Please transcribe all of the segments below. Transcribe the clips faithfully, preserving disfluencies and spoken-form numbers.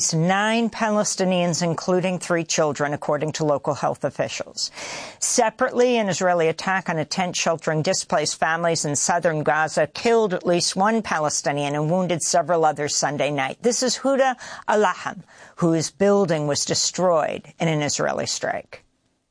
least nine Palestinians, including three children, according to local health officials. Separately, an Israeli attack on a tent sheltering displaced families in southern Gaza killed at least one Palestinian and wounded several others Sunday night. This is Huda Al-Laham, whose building was destroyed in an Israeli strike.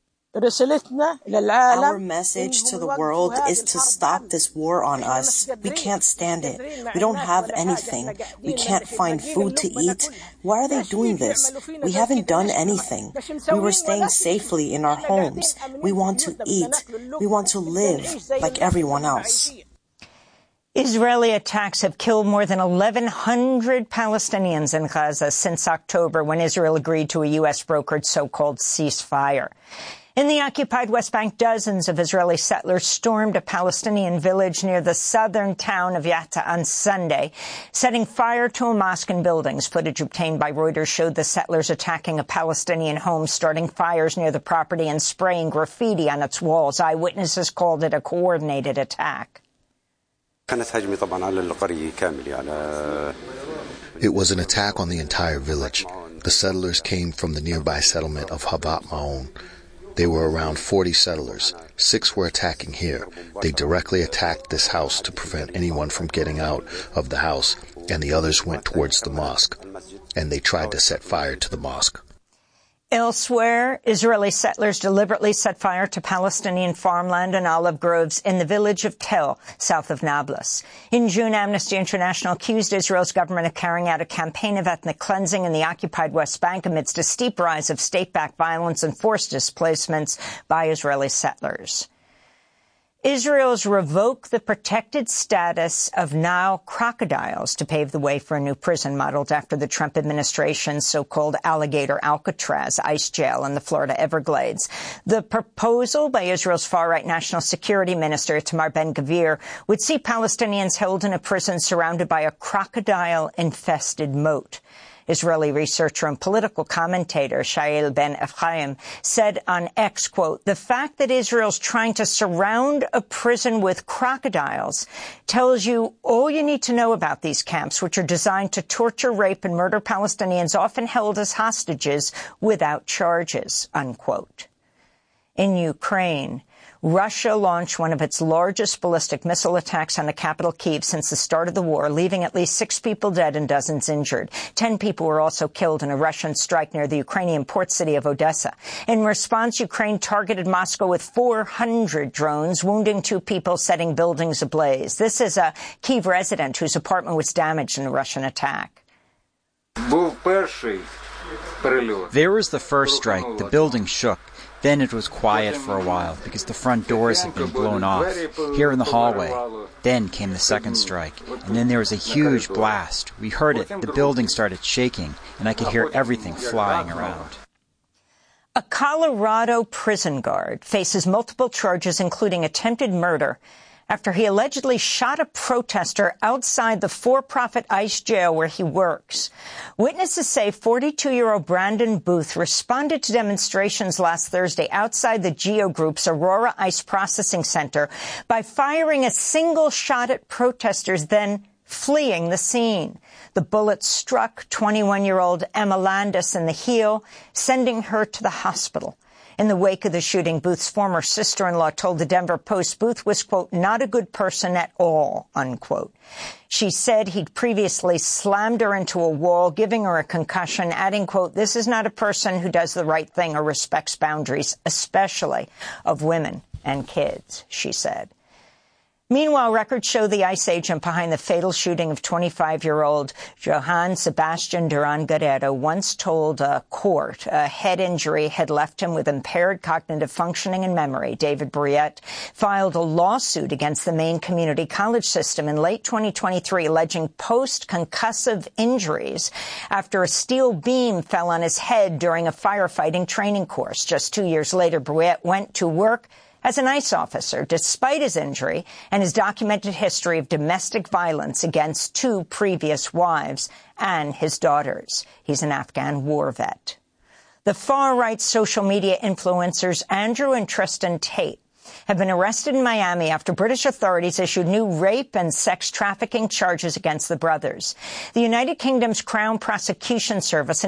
Our message to the world is to stop this war on us. We can't stand it. We don't have anything. We can't find food to eat. Why are they doing this? We haven't done anything. We were staying safely in our homes. We want to eat. We want to live like everyone else. Israeli attacks have killed more than eleven hundred Palestinians in Gaza since October, when Israel agreed to a U S-brokered so-called ceasefire. In the occupied West Bank, dozens of Israeli settlers stormed a Palestinian village near the southern town of Yatta on Sunday, setting fire to a mosque and buildings. Footage obtained by Reuters showed the settlers attacking a Palestinian home, starting fires near the property and spraying graffiti on its walls. Eyewitnesses called it a coordinated attack. It was an attack on the entire village. The settlers came from the nearby settlement of Havat Ma'on. They were around forty settlers. Six were attacking here. They directly attacked this house to prevent anyone from getting out of the house, and the others went towards the mosque, and they tried to set fire to the mosque. Elsewhere, Israeli settlers deliberately set fire to Palestinian farmland and olive groves in the village of Tel, south of Nablus. In June, Amnesty International accused Israel's government of carrying out a campaign of ethnic cleansing in the occupied West Bank amidst a steep rise of state-backed violence and forced displacements by Israeli settlers. Israel's revoked the protected status of Nile crocodiles to pave the way for a new prison modeled after the Trump administration's so-called alligator Alcatraz ice jail in the Florida Everglades. The proposal by Israel's far-right national security minister, Itamar Ben-Gvir, would see Palestinians held in a prison surrounded by a crocodile-infested moat. Israeli researcher and political commentator Shael Ben Ephraim said on X, quote, "The fact that Israel's trying to surround a prison with crocodiles tells you all you need to know about these camps, which are designed to torture, rape, and murder Palestinians often held as hostages without charges," unquote. In Ukraine, Russia launched one of its largest ballistic missile attacks on the capital, Kyiv, since the start of the war, leaving at least six people dead and dozens injured. Ten people were also killed in a Russian strike near the Ukrainian port city of Odessa. In response, Ukraine targeted Moscow with four hundred drones, wounding two people, setting buildings ablaze. This is a Kyiv resident whose apartment was damaged in a Russian attack. There was the first strike. The building shook. Then it was quiet for a while because the front doors had been blown off, here in the hallway. Then came the second strike, and then there was a huge blast. We heard it, the building started shaking, and I could hear everything flying around. A Colorado prison guard faces multiple charges, including attempted murder, after he allegedly shot a protester outside the for-profit ICE jail where he works. Witnesses say forty-two-year-old Brandon Booth responded to demonstrations last Thursday outside the GEO Group's Aurora ICE Processing Center by firing a single shot at protesters, then fleeing the scene. The bullet struck twenty-one-year-old Emma Landis in the heel, sending her to the hospital. In the wake of the shooting, Booth's former sister-in-law told the Denver Post Booth was, quote, "not a good person at all," unquote. She said he'd previously slammed her into a wall, giving her a concussion, adding, quote, "this is not a person who does the right thing or respects boundaries, especially of women and kids," she said. Meanwhile, records show the ICE agent behind the fatal shooting of twenty-five-year-old Johann Sebastian Duran Guerrero once told a court a head injury had left him with impaired cognitive functioning and memory. David Briette filed a lawsuit against the Maine Community College system in late twenty twenty-three, alleging post-concussive injuries after a steel beam fell on his head during a firefighting training course. Just two years later, Briette went to work as an ICE officer, despite his injury and his documented history of domestic violence against two previous wives and his daughters. He's an Afghan war vet. The far-right social media influencers Andrew and Tristan Tate have been arrested in Miami after British authorities issued new rape and sex trafficking charges against the brothers. The United Kingdom's Crown Prosecution Service